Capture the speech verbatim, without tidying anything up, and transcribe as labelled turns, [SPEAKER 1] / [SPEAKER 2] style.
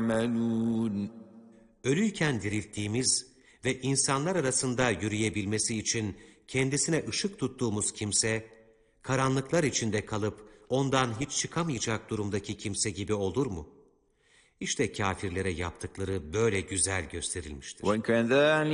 [SPEAKER 1] يعملون.
[SPEAKER 2] Ölüyken dirilttiğimiz ve insanlar arasında yürüyebilmesi için kendisine ışık tuttuğumuz kimse, karanlıklar içinde kalıp ondan hiç çıkamayacak durumdaki kimse gibi olur mu? İşte kâfirlere yaptıkları böyle güzel gösterilmiştir.
[SPEAKER 1] وَكَذَٰلِكَ